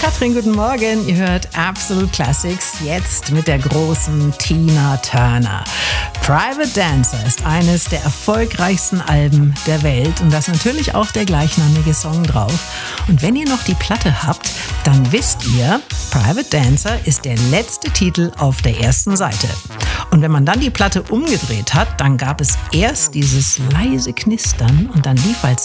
Katrin, guten Morgen. Ihr hört Absolute Classics jetzt mit der großen Tina Turner. Private Dancer ist eines der erfolgreichsten Alben der Welt und da ist natürlich auch der gleichnamige Song drauf. Und wenn ihr noch die Platte habt, dann wisst ihr, Private Dancer ist der letzte Titel auf der ersten Seite. Und wenn man dann die Platte umgedreht hat, dann gab es erst dieses leise Knistern und dann lief als